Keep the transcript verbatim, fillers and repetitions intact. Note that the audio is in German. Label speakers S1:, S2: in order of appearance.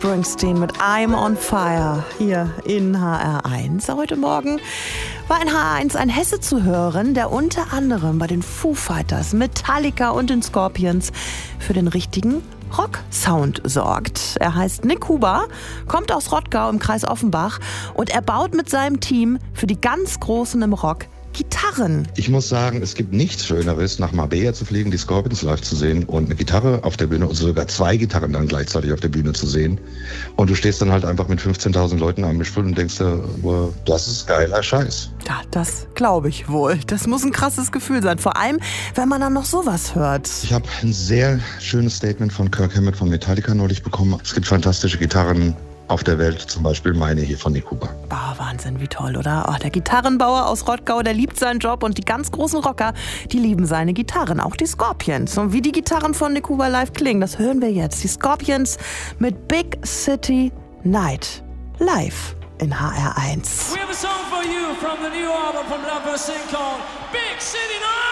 S1: Springsteen mit I'm on Fire hier in H R eins. Heute Morgen war in H R eins ein Hesse zu hören, der unter anderem bei den Foo Fighters, Metallica und den Scorpions für den richtigen Rock-Sound sorgt. Er heißt Nick Huber, kommt aus Rottgau im Kreis Offenbach und er baut mit seinem Team für die ganz Großen im Rock Gitarren.
S2: Ich muss sagen, es gibt nichts Schöneres, nach Marbella zu fliegen, die Scorpions live zu sehen und eine Gitarre auf der Bühne und sogar zwei Gitarren dann gleichzeitig auf der Bühne zu sehen. Und du stehst dann halt einfach mit fünfzehntausend Leuten am Mischpult und denkst dir, wow, das ist geiler Scheiß.
S1: Ja, das glaube ich wohl. Das muss ein krasses Gefühl sein. Vor allem, wenn man dann noch sowas hört.
S2: Ich habe ein sehr schönes Statement von Kirk Hammett von Metallica neulich bekommen. Es gibt fantastische Gitarren auf der Welt, zum Beispiel meine hier von Nick Huber.
S1: Oh, Wahnsinn, wie toll, oder? Oh, der Gitarrenbauer aus Rottgau, der liebt seinen Job und die ganz großen Rocker, die lieben seine Gitarren, auch die Scorpions. Und wie die Gitarren von Nick Huber live klingen, das hören wir jetzt. Die Scorpions mit Big City Night live in H R eins.
S3: We have a song for you from the new album from Love Sing called Big City Night.